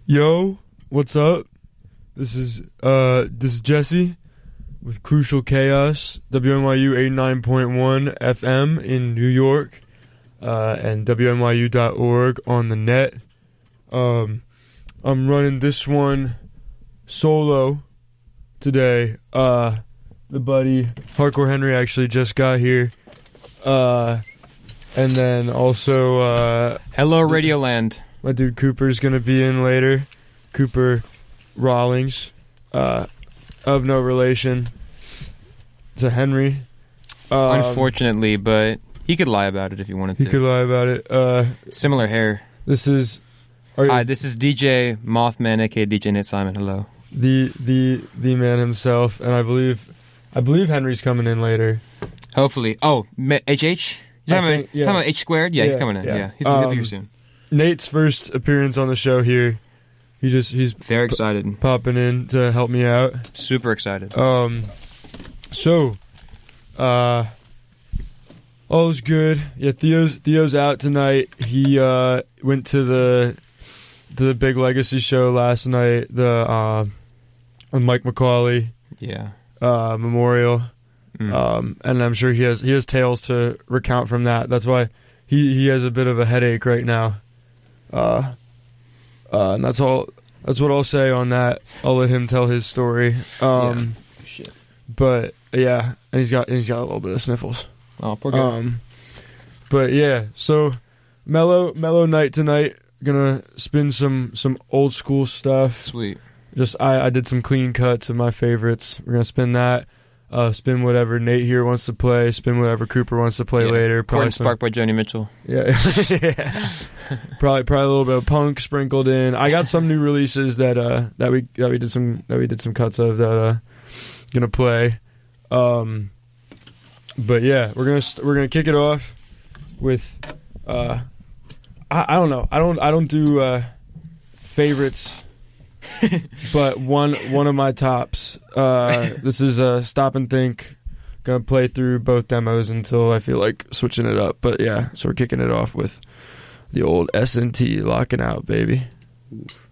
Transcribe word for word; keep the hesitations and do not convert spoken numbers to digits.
Yo, what's up? This is uh this is Jesse with Crucial Chaos, W N Y U eighty-nine point one F M in New York, uh, and W N Y U dot org on the net. Um, I'm running this one solo today. Uh, the buddy Hardcore Henry actually just got here, uh, and then also uh, hello Radioland. My dude Cooper's gonna be in later. Cooper Rawlings, uh, of no relation to Henry. Um, Unfortunately, but he could lie about it if he wanted he to. could lie about it. Uh, Similar hair. this is are you, Hi, this is D J Mothman, aka D J Nate Simon. Hello. the the the man himself, and I believe I believe Henry's coming in later. Hopefully. Oh, H H. You I talking, think- about, yeah. talking about H squared? Yeah, Yeah, he's coming in. yeah. Yeah, he's gonna Um, be here soon. Nate's first appearance on the show here. He just he's Very excited. popping in to help me out. Super excited. Um, so, uh, all's good. Yeah, Theo's Theo's out tonight. He uh went to the to the big Legacy show last night. The uh, with Mike McCauley Yeah. uh memorial. Mm. Um, and I'm sure he has he has tales to recount from that. That's why he he has a bit of a headache right now. Uh, uh, and that's all. That's what I'll say on that. I'll let him tell his story. Um, yeah. Shit. But yeah, and he's got he's got a little bit of sniffles. Oh, poor guy. Um, but yeah, so mellow mellow night tonight. Gonna spin some some old school stuff. Sweet. Just I, I did some clean cuts of my favorites. We're gonna spin that. Uh, spin whatever Nate here wants to play. Spin whatever Cooper wants to play Yeah. later. Corn Probably some, Spark by Joni Mitchell. yeah, yeah. probably probably a little bit of punk sprinkled in. I got some new releases that uh that we that we did some that we did some cuts of that uh gonna play. Um, but yeah, we're gonna st- we're gonna kick it off with uh I, I don't know I don't I don't do uh favorites. But one one of my tops. Uh, this is uh, Stop and Think. Gonna play through both demos until I feel like switching it up. But yeah, so we're kicking it off with the old S and T, Locking Out, baby. Oof.